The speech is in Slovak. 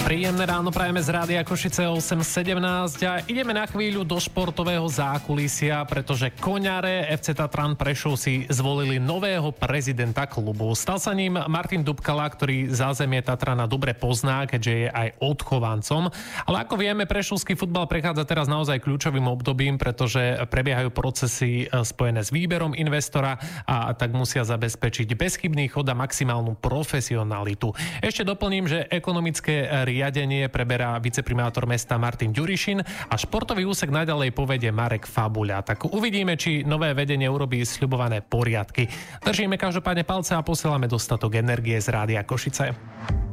Príjemné ráno prajeme z Rádia Košice 8.17 a ideme na chvíľu do športového zákulisia, pretože koňare FC Tatran Prešov si zvolili nového prezidenta klubu. Stal sa ním Martin Dubkala, ktorý zázemie Tatrana dobre pozná, keďže je aj odchovancom. Ale ako vieme, prešovský futbal prechádza teraz naozaj kľúčovým obdobím, pretože prebiehajú procesy spojené s výberom investora a tak musia zabezpečiť bezchybný chod a maximálnu profesionalitu. Ešte doplním, že ekonomické riadenie preberá viceprimátor mesta Martin Ďurišin a športový úsek naďalej povedie Marek Fabuľa. Tak uvidíme, či nové vedenie urobí sľubované poriadky. Držíme každopádne palce a posielame dostatok energie z Rádia Košice.